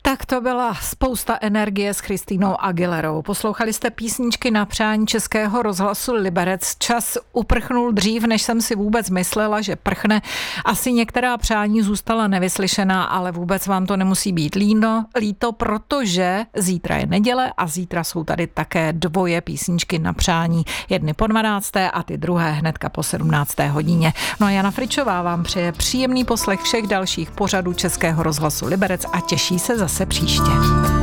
Tak to byla spousta energie s Christínou Aguilerou. Poslouchali jste písničky na přání Českého rozhlasu Liberec. Čas uprchnul dřív, než jsem si vůbec myslela, že prchne. Asi některá přání zůstala nevyslyšená, ale vůbec vám to nemusí být líto, protože zítra je neděle a zítra jsou tady také dvoje písničky na přání. Jedny po 12. a ty druhé hnedka po 17. hodině. No a Jana Fričová vám přeje příjemný poslech všech dalších pořadů Českého rozhlasu Liberec a těší se zase příště.